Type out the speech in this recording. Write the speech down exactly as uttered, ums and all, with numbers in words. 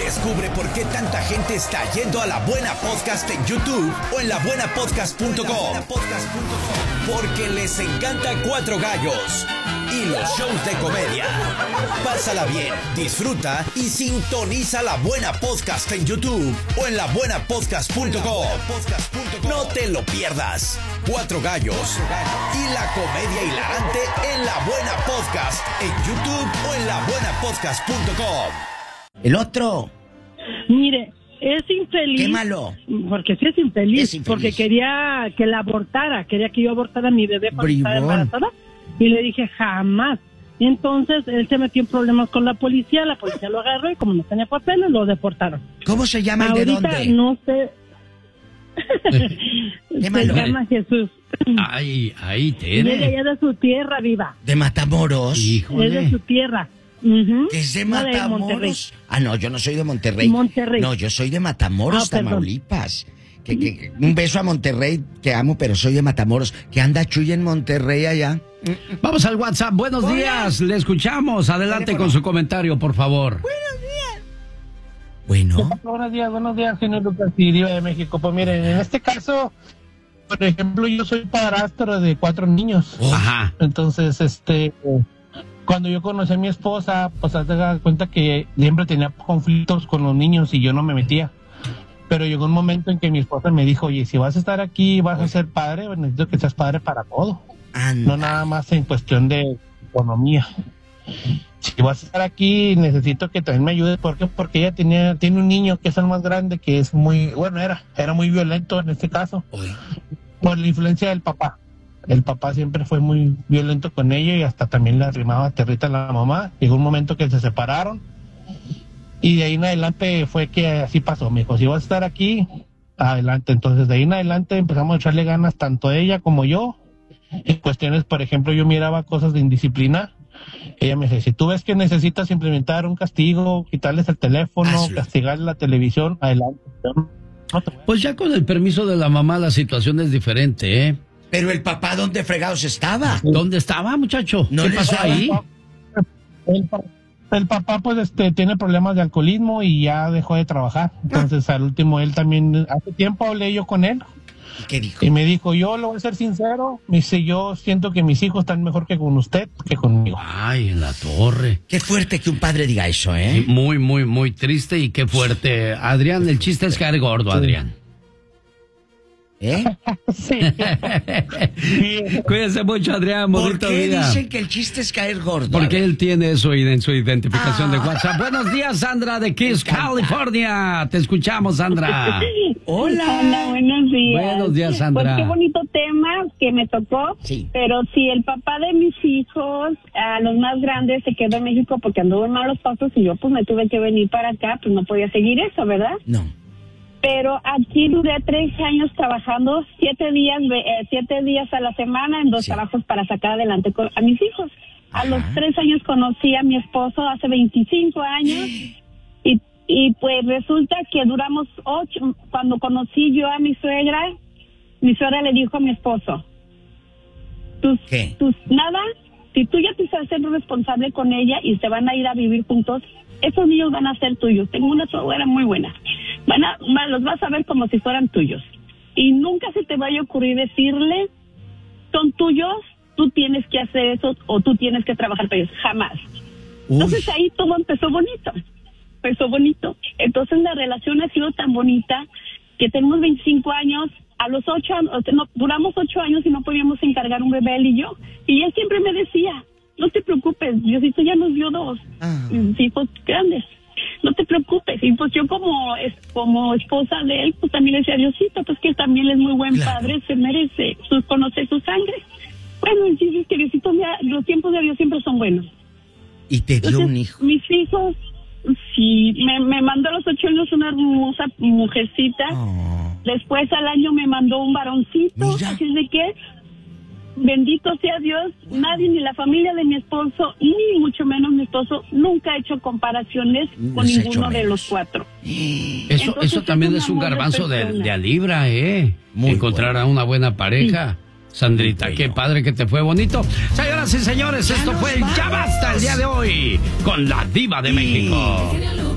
Descubre por qué tanta gente está yendo a La Buena Podcast en YouTube o en la buena podcast punto com. Porque les encanta Cuatro Gallos y los shows de comedia. Pásala bien, disfruta y sintoniza La Buena Podcast en YouTube o en la buena podcast punto com. No te lo pierdas. Cuatro Gallos y la comedia hilarante en La Buena Podcast en YouTube o en la buena podcast punto com. El otro. Mire, es infeliz. ¿Qué malo? Porque sí es infeliz, es infeliz. Porque quería que la abortara, quería que yo abortara a mi bebé cuando estaba embarazada. Y le dije, jamás. Y entonces él se metió en problemas con la policía, la policía lo agarró y como no tenía papeles, lo deportaron. ¿Cómo se llama y de dónde? No sé. ¿Qué malo? Se llama Jesús. Ay, ay, Tere. Viene allá de su tierra, viva. ¿De Matamoros? Híjole. Es de su tierra. Uh-huh. ¿Es de No, de Matamoros? Monterrey. Ah, no, yo no soy de Monterrey. Monterrey. No, yo soy de Matamoros, Ah, perdón. Tamaulipas. Que, que, que- un beso a Monterrey, que amo, pero soy de Matamoros. ¿Qué anda Chuy en Monterrey allá? Vamos al WhatsApp. Buenos Hola. días, le escuchamos. Adelante Teléfono. con su comentario, por favor. Bueno, Buenos días, buenos días, señor Lucas y Diva de México. Pues miren, en este caso, por ejemplo, yo soy padrastro de cuatro niños. oh, Ajá. Entonces, este, cuando yo conocí a mi esposa, pues haz de cuenta que siempre tenía conflictos con los niños y yo no me metía. Pero llegó un momento en que mi esposa me dijo, oye, si vas a estar aquí, vas a ser padre, pues necesito que seas padre para todo. anda. No nada más en cuestión de economía. Si vas a estar aquí, necesito que también me ayudes. ¿Por qué? Porque ella tenía, tiene un niño que es el más grande, que es muy, bueno, era, era muy violento en este caso, Oye, por la influencia del papá. El papá siempre fue muy violento con ella y hasta también le arrimaba territa a la mamá. Llegó un momento que se separaron y de ahí en adelante fue que así pasó. Me dijo, si vas a estar aquí, adelante. Entonces de ahí en adelante empezamos a echarle ganas tanto ella como yo. En cuestiones, por ejemplo, yo miraba cosas de indisciplina. Ella me dice, si tú ves que necesitas implementar un castigo, quitarles el teléfono, Hazlo. castigar la televisión, adelante. No te voy a- Pues ya con el permiso de la mamá la situación es diferente, ¿eh? pero el papá, ¿dónde fregados estaba? ¿Dónde estaba, muchacho? No ¿Qué le pasó estaba. ahí? El, pa- el papá pues este tiene problemas de alcoholismo y ya dejó de trabajar. Entonces al último él también, hace tiempo hablé yo con él ¿Y qué dijo? y me dijo, yo lo voy a ser sincero, me dice, yo siento que mis hijos están mejor que con usted que conmigo. Ay, en la torre. Qué fuerte que un padre diga eso, ¿eh? Sí, muy, muy, muy triste y qué fuerte. Adrián, el chiste es caer gordo, Adrián. ¿Eh? Sí. Sí. Cuídense mucho, Adrián. ¿Por Bonito qué día. dicen que el chiste es caer gordo? Porque él tiene eso en su identificación de Ah. WhatsApp. Buenos días, Sandra de Kiss, California. Te escuchamos, Sandra. Hola. Hola, buenos días. Buenos días, Sandra. Pues qué bonito tema que me tocó. Sí. Pero si el papá de mis hijos, a los más grandes, se quedó en México porque anduvo en malos pasos y yo pues me tuve que venir para acá, pues no podía seguir eso, ¿verdad? No. Pero aquí duré tres años trabajando, siete días, eh, siete días a la semana en dos Sí. trabajos para sacar adelante con- a mis hijos. A Ajá. los tres años conocí a mi esposo, hace veinticinco años. Y, y pues resulta que duramos ocho. Cuando conocí yo a mi suegra, mi suegra le dijo a mi esposo, tus, ¿Qué? tus, nada, si tú ya te estás siendo responsable con ella y se van a ir a vivir juntos, esos niños van a ser tuyos. Tengo una suegra muy buena. Van a, va- los vas a ver como si fueran tuyos. Y nunca se te vaya a ocurrir decirle, son tuyos, tú tienes que hacer eso o tú tienes que trabajar para ellos. Jamás. Uy. Entonces ahí todo empezó bonito, empezó bonito. Entonces la relación ha sido tan bonita que tenemos veinticinco años, a los ocho años, no, duramos ocho años y no podíamos encargar un bebé él y yo. Y él siempre me decía, no te preocupes, Diosito ya nos dio dos Ah. hijos grandes, no te preocupes. Y pues yo como es, como esposa de él, pues también le decía, Diosito, pues que él también es muy buen Claro. padre, se merece su, conocer su sangre. Bueno, el chiste es que Diosito, me ha- los tiempos de Dios siempre son buenos. Y te dio Entonces, un hijo. mis hijos, sí, me, me mandó a los ocho años una hermosa mujercita. Oh. Después al año me mandó un varoncito. Mira. Así es de que, bendito sea Dios, nadie, ni la familia de mi esposo, ni mucho menos mi esposo, nunca ha hecho comparaciones No con se ha hecho ninguno de menos. los cuatro. Eso, Entonces, eso también es es un un amor de garbanzo de, persona. de a libra, ¿eh? Muy Encontrar bueno. a una buena pareja. Sandrita, Muy qué bueno. padre que te fue bonito. Señoras y señores, Ya esto nos fue el Ya vamos. Basta el día de hoy con la Diva de Sí. México.